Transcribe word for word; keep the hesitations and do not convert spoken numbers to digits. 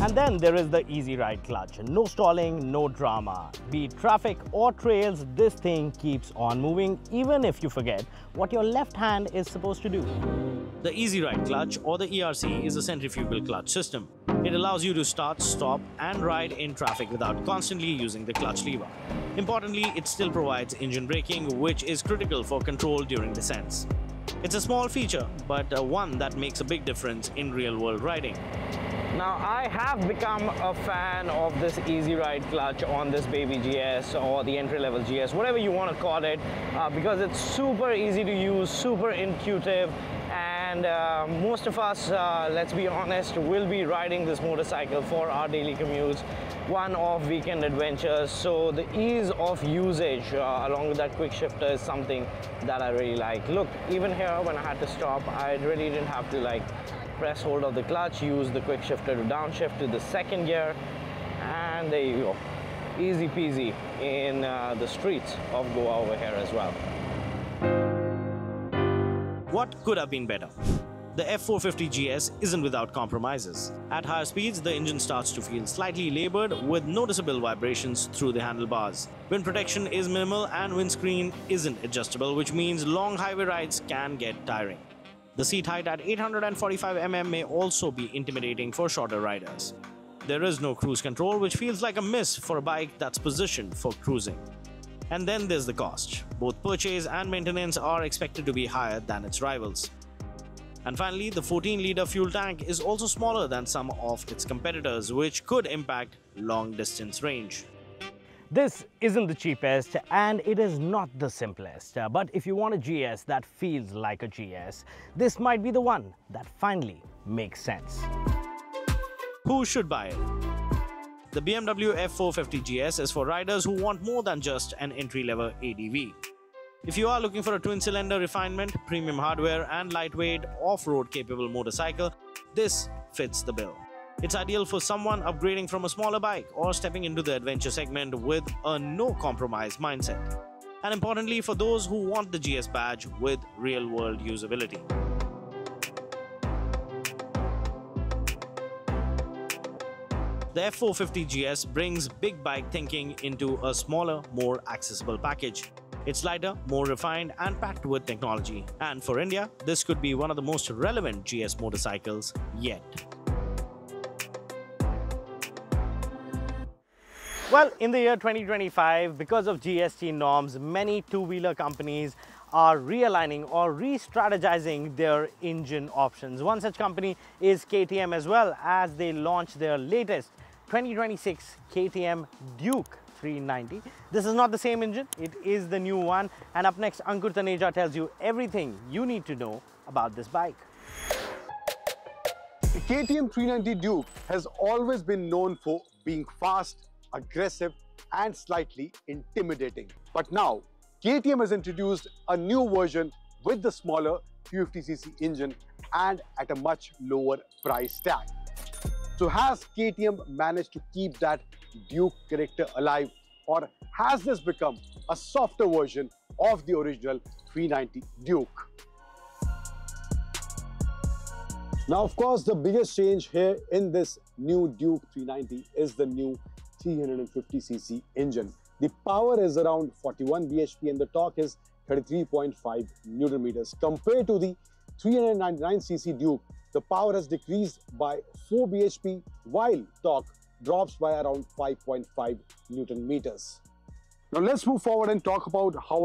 And then there is the Easy Ride clutch. No stalling, no drama. Be it traffic or trails, this thing keeps on moving even if you forget what your left hand is supposed to do. The Easy Ride clutch, or the E R C, is a centrifugal clutch system. It allows you to start, stop and ride in traffic without constantly using the clutch lever. Importantly, it still provides engine braking, which is critical for control during descents. It's a small feature, but uh, one that makes a big difference in real-world riding. Now, I have become a fan of this Easy Ride clutch on this baby G S or the entry-level G S, whatever you want to call it, uh, because it's super easy to use, super intuitive, and uh, most of us, uh, let's be honest, will be riding this motorcycle for our daily commutes, one-off weekend adventures. So the ease of usage uh, along with that quick shifter is something that I really like. Look, even here when I had to stop, I really didn't have to like press hold of the clutch, use the quick shifter to downshift to the second gear, and there you go. Easy peasy in uh, the streets of Goa over here as well. What could have been better? The F four fifty G S isn't without compromises. At higher speeds, the engine starts to feel slightly labored with noticeable vibrations through the handlebars. Wind protection is minimal and windscreen isn't adjustable, which means long highway rides can get tiring. The seat height at eight hundred forty-five millimeters may also be intimidating for shorter riders. There is no cruise control, which feels like a miss for a bike that's positioned for cruising. And then there's the cost. Both purchase and maintenance are expected to be higher than its rivals. And finally, the fourteen liter fuel tank is also smaller than some of its competitors, which could impact long distance range. This isn't the cheapest and it is not the simplest, uh, but if you want a G S that feels like a G S, this might be the one that finally makes sense. Who should buy it? The B M W F four fifty G S is for riders who want more than just an entry-level A D V. If you are looking for a twin-cylinder refinement, premium hardware and lightweight off-road capable motorcycle, this fits the bill. It's ideal for someone upgrading from a smaller bike or stepping into the adventure segment with a no-compromise mindset. And importantly, for those who want the G S badge with real-world usability. The F four fifty G S brings big bike thinking into a smaller, more accessible package. It's lighter, more refined and packed with technology. And for India, this could be one of the most relevant G S motorcycles yet. Well, in the year twenty twenty-five, because of G S T norms, many two-wheeler companies are realigning or re-strategizing their engine options. One such company is K T M, as well as they launched their latest twenty twenty-six K T M Duke three ninety. This is not the same engine, it is the new one. And up next, Ankur Taneja tells you everything you need to know about this bike. The K T M three ninety Duke has always been known for being fast, aggressive and slightly intimidating. But now, K T M has introduced a new version with the smaller three fifty c c engine and at a much lower price tag. So has K T M managed to keep that Duke character alive, or has this become a softer version of the original three ninety Duke? Now, of course, the biggest change here in this new Duke three ninety is the new three hundred fifty c c engine. The power is around forty-one b h p and the torque is thirty-three point five newton meters. Compared to the three hundred ninety-nine c c Duke, the power has decreased by four b h p while torque drops by around five point five newton meters. Now let's move forward and talk about how